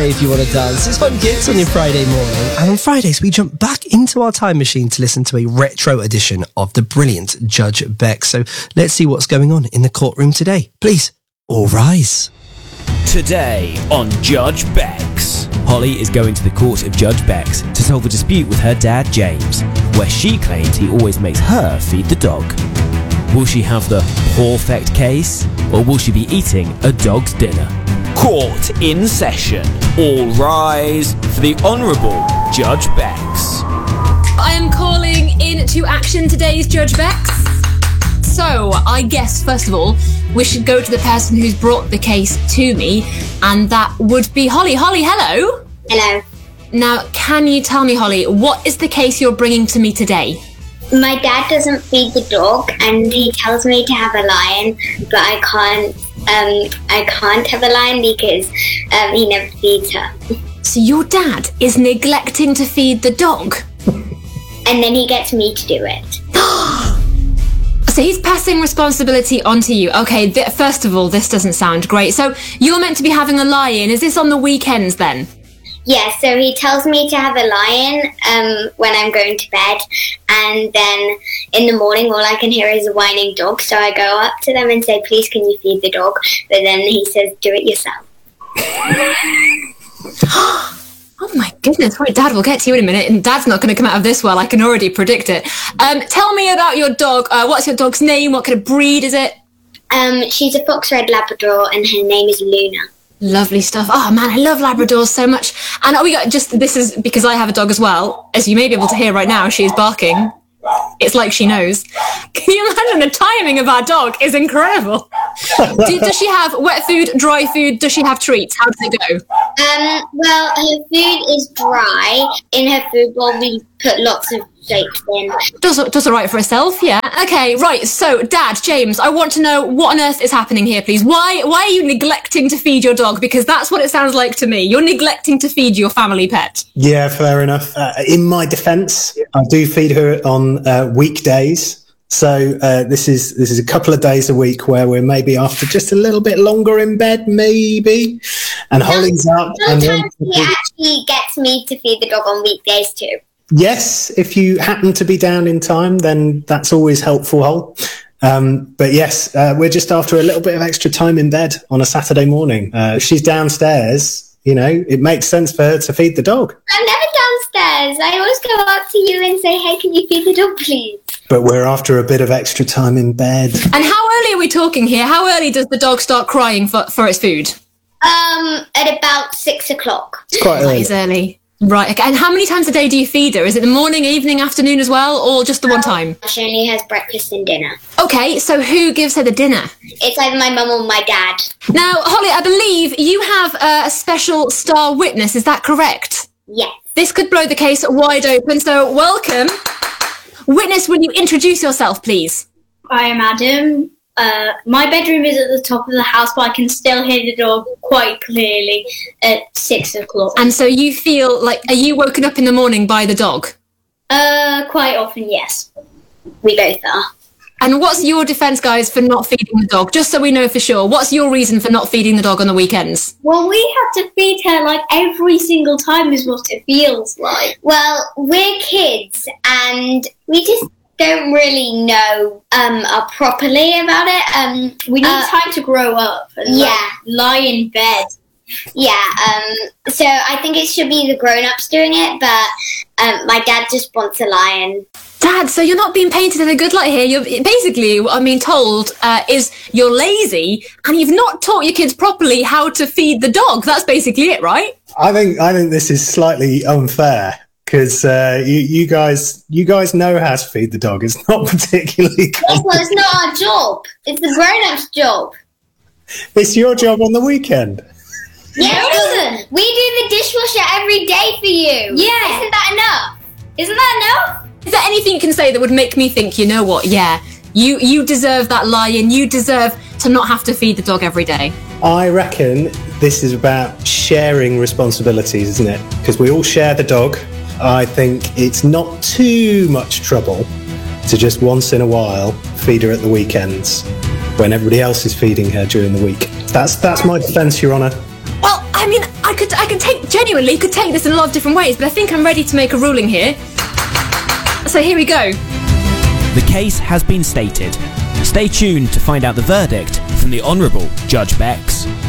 If you want to dance, it's Fun Kids on your Friday morning. And on Fridays, we jump back into our time machine to listen to a retro edition of the brilliant Judge Beck. So let's see what's going on in the courtroom today. Please, all rise. Today on Judge Beck's. Holly is going to the court of Judge Beck's to solve a dispute with her dad, James, where she claims he always makes her feed the dog. Will she have the perfect case, or will she be eating a dog's dinner? Court in session. All rise for the Honourable Judge Beck's. I am calling into action today's Judge Beck's. So, I guess, first of all, we should go to the person who's brought the case to me, and that would be Holly. Holly, hello. Hello. Now, can you tell me, Holly, what is the case you're bringing to me today? My dad doesn't feed the dog, and he tells me to have a lion, but I can't have a lion because he never feeds her. So your dad is neglecting to feed the dog? And then he gets me to do it. So he's passing responsibility onto you. Okay, first of all, this doesn't sound great. So you're meant to be having a lion. Is this on the weekends then? Yeah, so he tells me to have a lion when I'm going to bed, and then in the morning all I can hear is a whining dog, so I go up to them and say, please can you feed the dog? But then he says, do it yourself. Oh my goodness, right, Dad, we'll get to you in a minute, and Dad's not going to come out of this well, I can already predict it. Tell me about your dog. What's your dog's name? What kind of breed is it? She's a fox red Labrador, and her name is Luna. Lovely stuff. Oh man, I love Labradors so much. And this is because I have a dog as well. As you may be able to hear right now, she is barking. It's like she knows. Can you imagine the timing of our dog is incredible. Does she have wet food, dry food? Does she have treats? How does it go? Well, her food is dry. In her food bowl, we put lots of shapes in. Does all right for herself, yeah. Okay, right. So, Dad, James, I want to know what on earth is happening here, please. Why are you neglecting to feed your dog? Because that's what it sounds like to me. You're neglecting to feed your family pet. Yeah, fair enough. In my defence, I do feed her on weekdays. So this is a couple of days a week where we're maybe after just a little bit longer in bed, maybe. And Holly's up. Sometimes he actually gets me to feed the dog on weekdays too. Yes, if you happen to be down in time, then that's always helpful, Hol. But yes, we're just after a little bit of extra time in bed on a Saturday morning. If she's downstairs, it makes sense for her to feed the dog. I'm never downstairs. I always go up to you and say, hey, can you feed the dog, please? But we're after a bit of extra time in bed. And how early are we talking here? How early does the dog start crying for its food? At about 6 o'clock. It's quite early. That is early. Right, okay. And how many times a day do you feed her? Is it the morning, evening, afternoon as well, or just the one time? She only has breakfast and dinner. Okay, so who gives her the dinner? It's either my mum or my dad. Now, Holly, I believe you have a special star witness, is that correct? Yes. This could blow the case wide open, so welcome. Witness, will you introduce yourself, please? I am Adam. My bedroom is at the top of the house, but I can still hear the dog quite clearly at 6 o'clock. And so you feel like, are you woken up in the morning by the dog? Quite often, yes. We both are. And what's your defence, guys, for not feeding the dog? Just so we know for sure, what's your reason for not feeding the dog on the weekends? Well, we have to feed her like every single time is what it feels like. Well, we're kids and we just don't really know properly about it. We need time to grow up and lie in bed. Yeah, so I think it should be the grown-ups doing it, but my dad just wants a lion. Dad, so you're not being painted in a good light here. You're basically, what I'm being told, is you're lazy and you've not taught your kids properly how to feed the dog. That's basically it, right? I think this is slightly unfair because you guys know how to feed the dog. It's not particularly Yes, well, it's not our job. It's the grown-ups' job. It's your job on the weekend. Yes, we do the dishwasher every day for you. Yeah. Isn't that enough? Isn't that enough? Is there anything you can say that would make me think, you know what, yeah, you deserve that lion, you deserve to not have to feed the dog every day? I reckon this is about sharing responsibilities, isn't it? Because we all share the dog. I think it's not too much trouble to just once in a while feed her at the weekends when everybody else is feeding her during the week. That's my defence, Your Honour. Well, I mean, I could take, genuinely, could take this in a lot of different ways, but I think I'm ready to make a ruling here. So here we go. The case has been stated. Stay tuned to find out the verdict from the Honourable Judge Bex.